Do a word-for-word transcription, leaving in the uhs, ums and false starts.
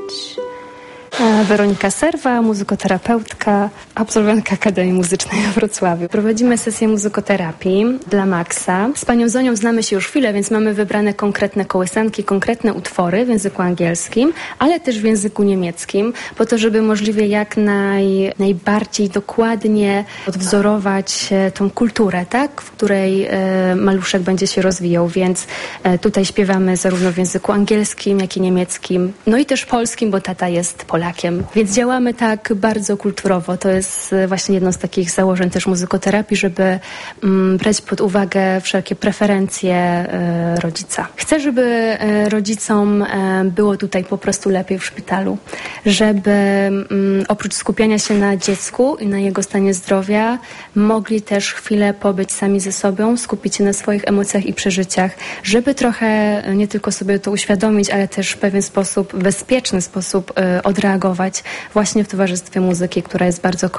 Weronika Serwa, muzykoterapeutka, absolwentka Akademii Muzycznej we Wrocławiu. Prowadzimy sesję muzykoterapii dla Maxa. Z panią Zonią znamy się już chwilę, więc mamy wybrane konkretne kołysanki, konkretne utwory w języku angielskim, ale też w języku niemieckim, po to, żeby możliwie jak naj, najbardziej dokładnie odwzorować tą kulturę, tak, w której e, maluszek będzie się rozwijał, więc e, tutaj śpiewamy zarówno w języku angielskim, jak i niemieckim, no i też polskim, bo tata jest Polakiem. Więc działamy tak bardzo kulturowo. To jest właśnie jedno z takich założeń też muzykoterapii, żeby mm, brać pod uwagę wszelkie preferencje e, rodzica. Chcę, żeby e, rodzicom e, było tutaj po prostu lepiej w szpitalu. Żeby mm, oprócz skupiania się na dziecku i na jego stanie zdrowia, mogli też chwilę pobyć sami ze sobą, skupić się na swoich emocjach i przeżyciach, żeby trochę nie tylko sobie to uświadomić, ale też w pewien sposób, bezpieczny sposób e, odreagować właśnie w towarzystwie muzyki, która jest bardzo